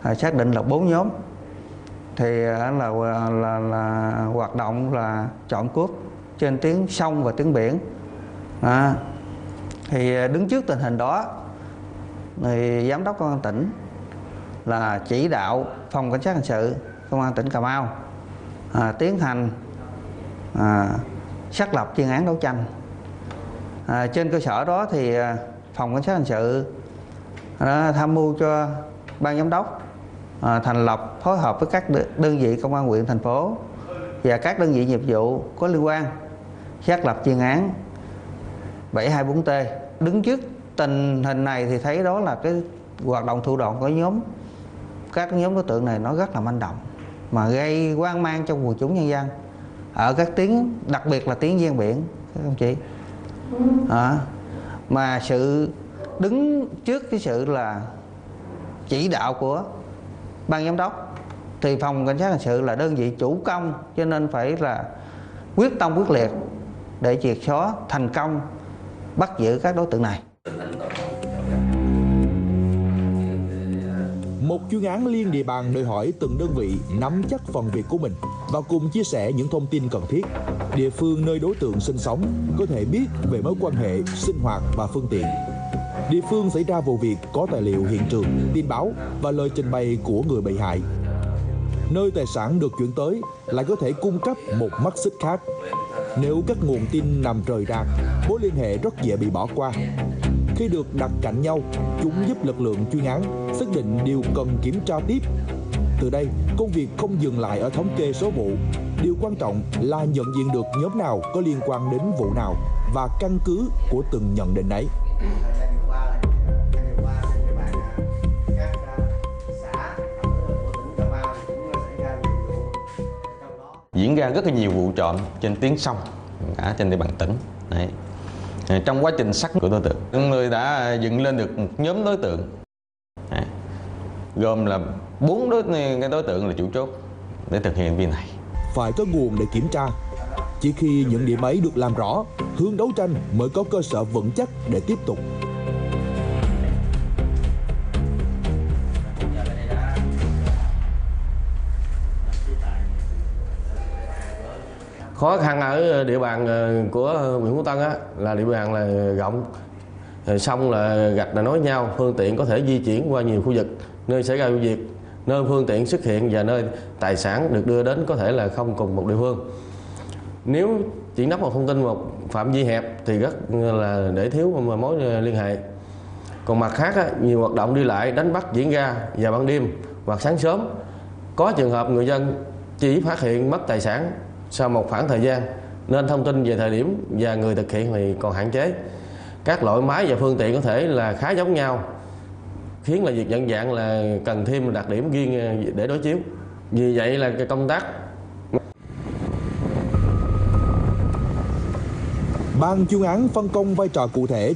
xác định là 4 nhóm. Thì là hoạt động là trộm cướp trên tuyến sông và tuyến biển. Thì đứng trước tình hình đó, thì giám đốc công an tỉnh là chỉ đạo phòng cảnh sát hình sự công an tỉnh Cà Mau tiến hành xác lập chuyên án đấu tranh. Trên cơ sở đó thì phòng cảnh sát hình sự tham mưu cho ban giám đốc thành lập phối hợp với các đơn vị công an huyện, thành phố và các đơn vị nghiệp vụ có liên quan xác lập chuyên án 724T. Đứng trước tình hình này thì thấy đó là cái hoạt động thủ đoạn của các nhóm đối tượng này nó rất là manh động, mà gây hoang mang trong quần chúng nhân dân ở các tuyến, đặc biệt là tuyến ven biển các đồng chí. Mà sự đứng trước cái sự là chỉ đạo của ban giám đốc thì phòng cảnh sát hình sự là đơn vị chủ công, cho nên phải là quyết tâm quyết liệt để triệt xóa thành công, bắt giữ các đối tượng này. Một chuyên án liên địa bàn đòi hỏi từng đơn vị nắm chắc phần việc của mình và cùng chia sẻ những thông tin cần thiết. Địa phương nơi đối tượng sinh sống có thể biết về mối quan hệ, sinh hoạt và phương tiện. Địa phương xảy ra vụ việc có tài liệu hiện trường, tin báo và lời trình bày của người bị hại. Nơi tài sản được chuyển tới lại có thể cung cấp một mắt xích khác. Nếu các nguồn tin nằm rời rạc, mối liên hệ rất dễ bị bỏ qua. Khi được đặt cạnh nhau, chúng giúp lực lượng chuyên án xác định điều cần kiểm tra tiếp. Từ đây, công việc không dừng lại ở thống kê số vụ. Điều quan trọng là nhận diện được nhóm nào có liên quan đến vụ nào và căn cứ của từng nhận định ấy. Diễn ra rất là nhiều vụ trộm trên tuyến sông ở trên địa bàn tỉnh. Đấy. Trong quá trình xác minh của đối tượng, chúng tôi đã dựng lên được một nhóm đối tượng. Đấy. Gồm là 4 đối tượng là chủ chốt để thực hiện hành vi này. Phải có nguồn để kiểm tra. Chỉ khi những điểm ấy được làm rõ, hướng đấu tranh mới có cơ sở vững chắc để tiếp tục. Khó khăn ở địa bàn của huyện Phú Tân là địa bàn là rộng, sông là gạch là nối nhau, phương tiện có thể di chuyển qua nhiều khu vực, nơi xảy ra vụ việc, nơi phương tiện xuất hiện và nơi tài sản được đưa đến có thể là không cùng một địa phương. Nếu chỉ nắm một thông tin một phạm vi hẹp thì rất là để thiếu mối liên hệ. Còn mặt khác nhiều hoạt động đi lại đánh bắt diễn ra vào ban đêm hoặc sáng sớm. Có trường hợp người dân chỉ phát hiện mất tài sản sau một khoảng thời gian, nên thông tin về thời điểm và người thực hiện thì còn hạn chế. Các loại máy và phương tiện có thể là khá giống nhau, khiến là việc nhận dạng là cần thêm đặc điểm riêng để đối chiếu. Vì vậy là cái công tác Ban chuyên án phân công vai trò cụ thể